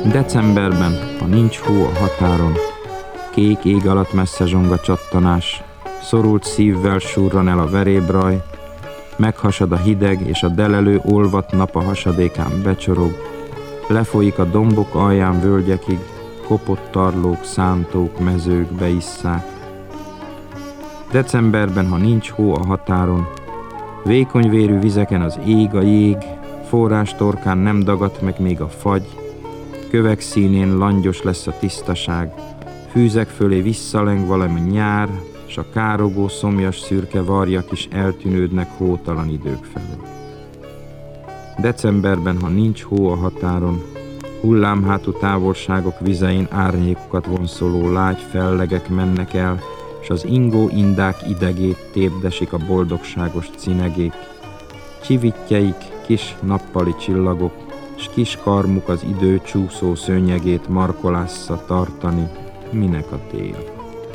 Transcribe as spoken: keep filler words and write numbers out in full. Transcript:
Decemberben, ha nincs hó a határon, kék ég alatt messze zsonga csattanás, szorult szívvel surran el a verébraj, meghasad a hideg, és a delelő olvadt nap a hasadékán becsorog, lefolyik a dombok alján völgyekig, kopott tarlók, szántók, mezők beisszák. Decemberben, ha nincs hó a határon, vékony vérű vizeken az ég a jég, forrás torkán nem dagadt meg még a fagy, kövek színén langyos lesz a tisztaság, fűzek fölé visszaleng valami nyár, s a károgó, szomjas szürke varjak is eltűnődnek hótalan idők felől. Decemberben, ha nincs hó a határon, hullámhátú távolságok vizein árnyékokat vonszoló lágy fellegek mennek el, s az ingó indák idegét tépdesik a boldogságos cinegék. Csivitjeik kis nappali csillagok, s kis karmuk az idő csúszó szőnyegét markolásza tartani, minek a tél.